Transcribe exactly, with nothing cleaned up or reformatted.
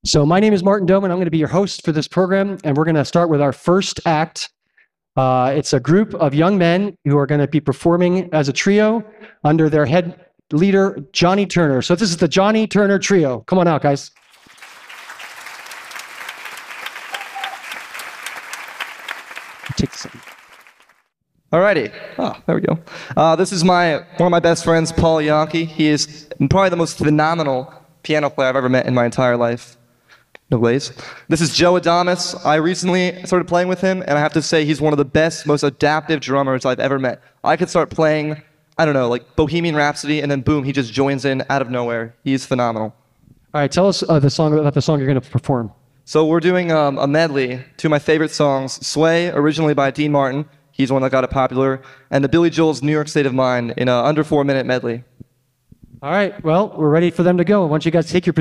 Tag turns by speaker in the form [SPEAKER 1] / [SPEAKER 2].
[SPEAKER 1] So my name is Martin Doman. I'm going to be your host for this program, and we're going to start with our first act. Uh, it's a group of young men who are going to be performing as a trio under their head leader, Johnny Turner. So this is the Johnny Turner Trio. Come on out, guys. Take this.
[SPEAKER 2] Alrighty. Oh, there we go. Uh, this is my one of my best friends, Paul Yankee. He is probably the most phenomenal piano player I've ever met in my entire life. No ways. This is Joe Adamus. I recently started playing with him, and I have to say he's one of the best, most adaptive drummers I've ever met. I could start playing, I don't know, like Bohemian Rhapsody, and then boom, he just joins in out of nowhere. He's phenomenal.
[SPEAKER 1] All right, tell us uh, the song about the song you're going to perform.
[SPEAKER 2] So we're doing um, a medley, two of my favorite songs, Sway, originally by Dean Martin. He's the one that got it popular, and the Billy Joel's New York State of Mind in an under four minute medley.
[SPEAKER 1] All right, well, we're ready for them to go. Why don't you guys take your